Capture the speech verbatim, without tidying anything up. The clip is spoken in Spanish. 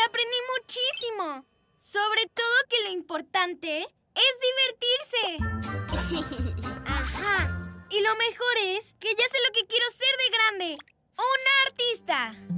aprendí muchísimo. Sobre todo que lo importante es divertirse. Ajá. Y lo mejor es que ya sé lo que quiero ser de grande. ¡Una artista!